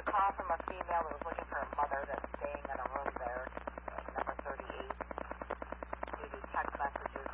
call from a female that was looking for a mother that's staying in a room there at number 38. We do text messages